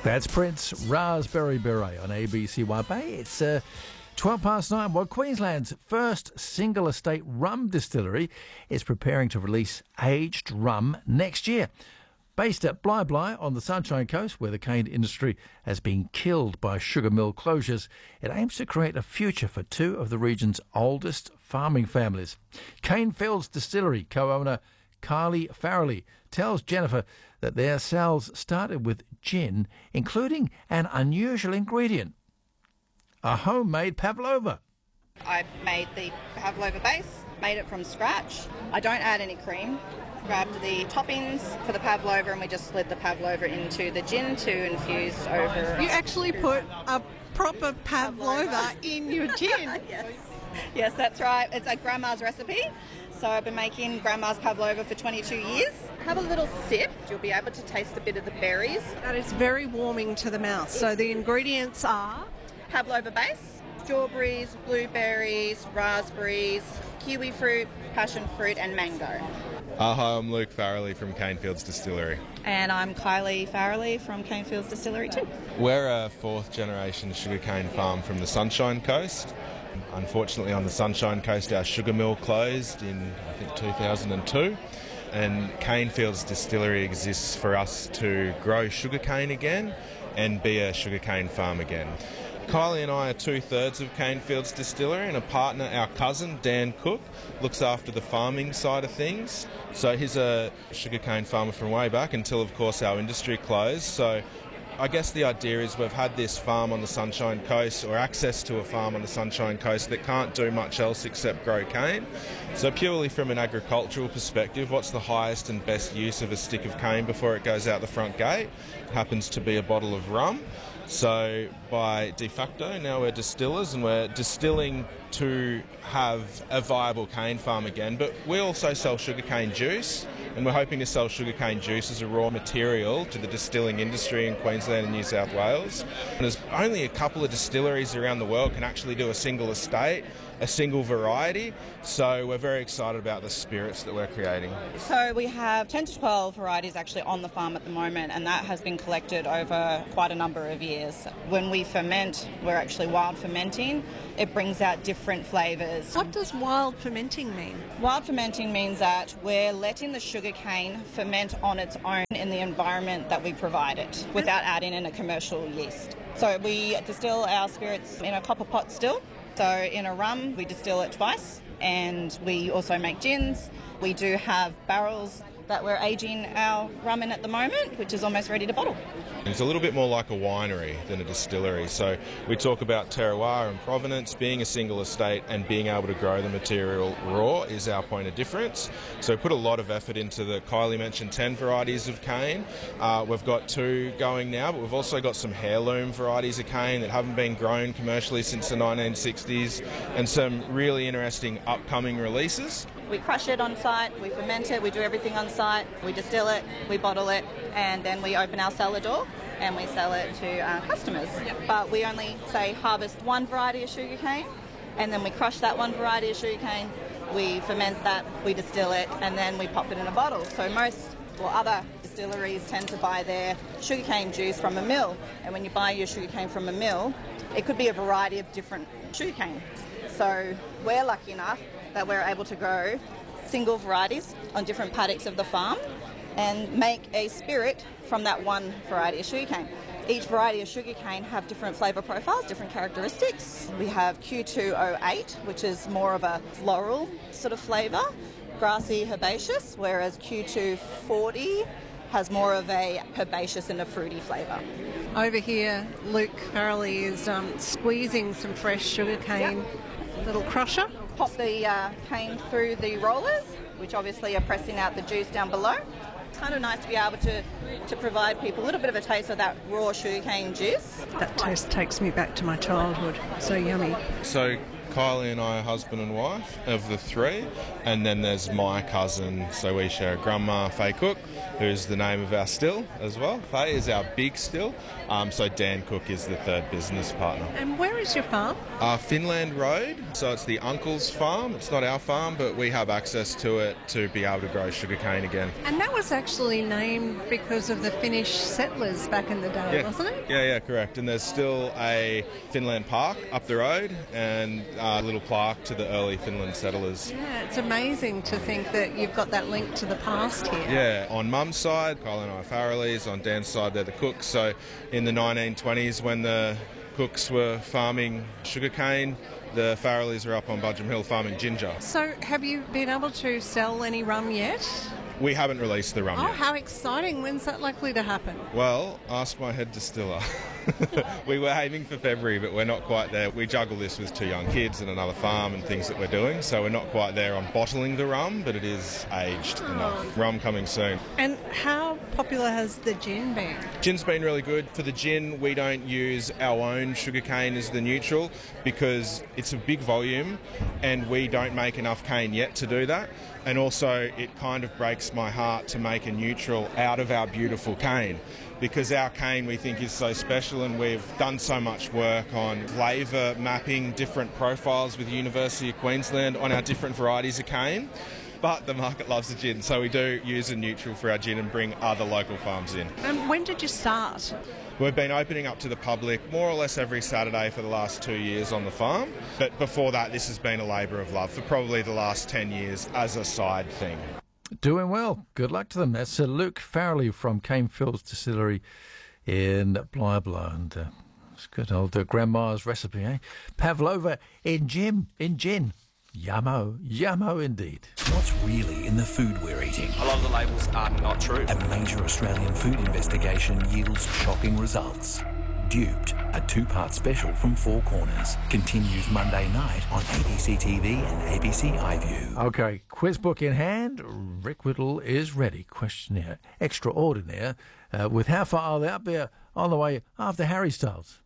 That's Prince, Raspberry Beret on ABC1. Hey, it's 12 past 9. Well, Queensland's first single estate rum distillery is preparing to release aged rum next year. Based at Bly Bly on the Sunshine Coast, where the cane industry has been killed by sugar mill closures, it aims to create a future for two of the region's oldest farming families. Cane Fields Distillery co-owner Kylie Farrelly tells Jennifer that their sales started with gin, including an unusual ingredient, a homemade pavlova. I made the pavlova base, made it from scratch. I don't add any cream. Grabbed the toppings for the pavlova and we just slid the pavlova into the gin to infuse over. You actually put a proper pavlova in your gin? Yes, that's right. It's a grandma's recipe. So I've been making grandma's pavlova for 22 years. Have a little sip. You'll be able to taste a bit of the berries. That is very warming to the mouth. So the ingredients are? Pavlova base, strawberries, blueberries, raspberries, kiwi fruit, passion fruit and mango. Hi, I'm Luke Farrelly from Cane Fields Distillery. And I'm Kylie Farrelly from Cane Fields Distillery too. We're a fourth generation sugarcane farm from the Sunshine Coast. Unfortunately, on the Sunshine Coast, our sugar mill closed in, I think, 2002. And Cane Fields Distillery exists for us to grow sugarcane again and be a sugarcane farm again. Kylie and I are 2/3 of Cane Fields Distillery, and a partner, our cousin, Dan Cook, looks after the farming side of things. So he's a sugarcane farmer from way back until, of course, our industry closed. So I guess the idea is we've had this farm on the Sunshine Coast, or access to a farm on the Sunshine Coast, that can't do much else except grow cane. So purely from an agricultural perspective, what's the highest and best use of a stick of cane before it goes out the front gate? It happens to be a bottle of rum. So by de facto, now we're distillers and we're distilling to have a viable cane farm again. But we also sell sugarcane juice, and we're hoping to sell sugarcane juice as a raw material to the distilling industry in Queensland and New South Wales. And there's only a couple of distilleries around the world can actually do a single estate, a single variety. So we're very excited about the spirits that we're creating. So we have 10 to 12 varieties actually on the farm at the moment, and that has been collected over quite a number of years. When we ferment, we're actually wild fermenting. It brings out different flavours. What does wild fermenting mean? Wild fermenting means that we're letting the sugarcane ferment on its own in the environment that we provide it, without adding in a commercial yeast. So we distill our spirits in a copper pot still. So in a rum, we distill it twice, and we also make gins. We do have barrels that we're aging our rum in at the moment, which is almost ready to bottle. It's a little bit more like a winery than a distillery. So we talk about terroir and provenance. Being a single estate and being able to grow the material raw is our point of difference. So we put a lot of effort into the, Kylie mentioned 10 varieties of cane. We've got 2 going now, but we've also got some heirloom varieties of cane that haven't been grown commercially since the 1960s, and some really interesting upcoming releases. We crush it on site, we ferment it, we do everything on site, we distill it, we bottle it, and then we open our cellar door and we sell it to our customers. But we only, say, harvest one variety of sugarcane, and then we crush that one variety of sugarcane, we ferment that, we distill it, and then we pop it in a bottle. So other distilleries tend to buy their sugarcane juice from a mill, and when you buy your sugarcane from a mill, it could be a variety of different sugarcane. So we're lucky enough that we're able to grow single varieties on different paddocks of the farm and make a spirit from that one variety of sugarcane. Each variety of sugarcane have different flavour profiles, different characteristics. We have Q208, which is more of a floral sort of flavour, grassy herbaceous, whereas Q240 has more of a herbaceous and a fruity flavour. Over here, Luke Farrelly is squeezing some fresh sugarcane, little crusher. Pop the cane through the rollers, which obviously are pressing out the juice down below. It's kind of nice to be able to provide people a little bit of a taste of that raw sugarcane juice. That taste takes me back to my childhood. So yummy. So Kylie and I are husband and wife of the three, and then there's my cousin, so we share a grandma, Faye Cook, who's the name of our still as well. Faye is our big still, so Dan Cook is the third business partner. And where is your farm? Finland Road, so it's the uncle's farm. It's not our farm, but we have access to it to be able to grow sugarcane again. And that was actually named because of the Finnish settlers back in the day, wasn't it? Yeah, correct. And there's still a Finland Park up the road and a little plaque to the early Finland settlers. Yeah, it's amazing to think that you've got that link to the past here. Yeah, on Mum's side, Kyle and I are Farrellies. On Dan's side, they're the Cooks. So in the 1920s, when the Cooks were farming sugarcane, the Farrellies are up on Budgeon Hill farming ginger. So have you been able to sell any rum yet? We haven't released the rum yet. Oh, how exciting. When's that likely to happen? Well, ask my head distiller. We were aiming for February, but we're not quite there. We juggle this with 2 young kids and another farm and things that we're doing, so we're not quite there on bottling the rum, but it is aged enough. Rum coming soon. And how popular has the gin been? Gin's been really good. For the gin, we don't use our own sugarcane as the neutral because it's a big volume and we don't make enough cane yet to do that. And also, it kind of breaks my heart to make a neutral out of our beautiful cane because our cane we think is so special, and we've done so much work on flavour mapping different profiles with the University of Queensland on our different varieties of cane. But the market loves the gin, so we do use a neutral for our gin and bring other local farms in. And when did you start? We've been opening up to the public more or less every Saturday for the last 2 years on the farm. But before that, this has been a labour of love for probably the last 10 years as a side thing. Doing well. Good luck to them. That's Luke Farrelly from Cane Fields Distillery in Blyablow. And it's good old grandma's recipe, eh? Pavlova in gin. Yummo indeed. What's really in the food we're eating? A lot of the labels are not true. A major Australian food investigation yields shocking results. Duped, a 2-part special from Four Corners, continues Monday night on ABC TV and ABC iView. Okay, quiz book in hand. Rick Whittle is ready. Questionnaire extraordinaire. With how far are they up there on the way after Harry Styles?